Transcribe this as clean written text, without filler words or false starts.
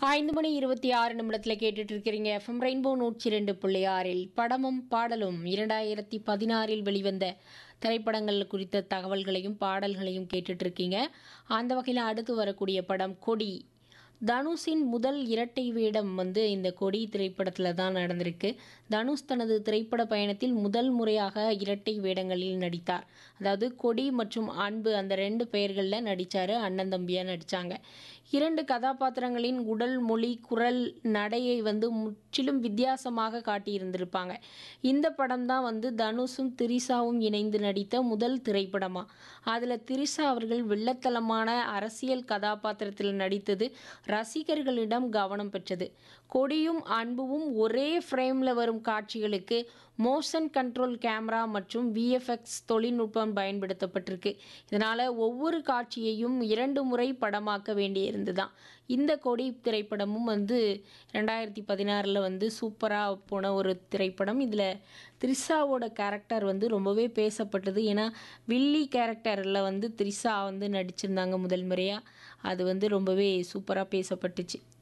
5 மணி 26 நிமிடத்தில் கேட்டுட்டு இருக்கிறீங்க எஃப்எம் ரெயின்போ 102.6 படமும் பாடலும் 2016 வெளிவந்த திரைப்படங்கள் குறித்த தகவல்களையும் பாடல்களையும் கேட்டுட்டு இருக்கீங்க. அந்த வகையில் அடுத்து வரக்கூடிய படம் கொடி. தனுஷின் முதல் இரட்டை வேடம் இந்த கொடி திரைப்படத்தில் தான் நடந்திருக்கு. தனுஷ் தனது திரைப்பட பயணத்தில் முதல் முறையாக இரட்டை வேடங்களில் நடித்தார். அதாவது கொடி மற்றும் அன்பு அந்த 2 பெயர்களில் நடித்தார். அண்ணன் தம்பியாக நடித்தாங்க. 2 கதாபாத்திரங்களின் உடல் மொழி குரல் நடையை முற்றிலும் வித்தியாசமாக காட்டியிருந்திருப்பாங்க. இந்த படம் தான் தனுஷும் திரிஷாவும் இணைந்து நடித்த முதல் திரைப்படமாக. அதில் திரிஷா அவர்கள் வெள்ளத்தனமான அரசியல் கதாபாத்திரத்தில் நடித்தது ரசிகர்களிடம் கவனம் பெற்றது. கொடியும் அன்பும் ஒரே ஃப்ரேமில் வரும் காட்சிகளுக்கு மோஷன் கண்ட்ரோல் கேமரா மற்றும் விஎஃப்எக்ஸ் தொழில்நுட்பம் பயன்படுத்தப்பட்டிருக்கு. இதனால் ஒவ்வொரு காட்சியையும் 2 முறை படமாக்க வேண்டியிருந்துதான். இந்த கொடி திரைப்படமும் 2016 சூப்பராக போன ஒரு திரைப்படம். இதில் திரிஷாவோட கேரக்டர் ரொம்பவே பேசப்பட்டது. ஏன்னா வில்லி கேரக்டரில் திரிஷா நடிச்சிருந்தாங்க முதல் முறையாக. அது ரொம்பவே சூப்பராக பேசப்பட்டுச்சு.